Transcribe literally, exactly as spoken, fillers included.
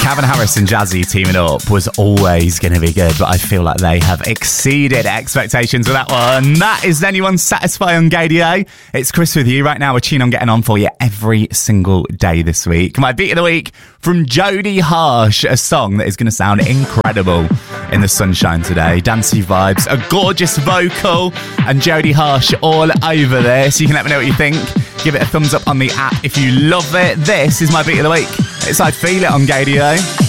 Calvin Harris and Jazzy teaming up was always going to be good, but I feel like they have exceeded expectations with that one. That is Anyone Satisfy on Gaydio. It's Chris with you right now. We're keen on getting on for you every single day this week. My beat of the week from Jodie Harsh, a song that is going to sound incredible in the sunshine today. Dancey vibes, a gorgeous vocal, and Jodie Harsh all over this. You can let me know what you think. Give it a thumbs up on the app if you love it. This is my beat of the week. It's I Feel It on Gaydio.